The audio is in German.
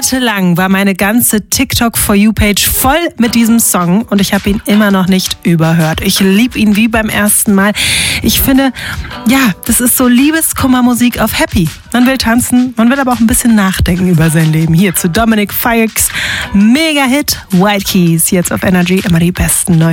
monatelang war meine ganze TikTok-For-You-Page voll mit diesem Song und ich habe ihn immer noch nicht überhört. Ich liebe ihn wie beim ersten Mal. Ich finde, ja, das ist so Liebeskummermusik auf Happy. Man will tanzen, man will aber auch ein bisschen nachdenken über sein Leben. Hier zu Dominic Fires Mega-Hit White Keys, jetzt auf Energy, immer die besten neuen.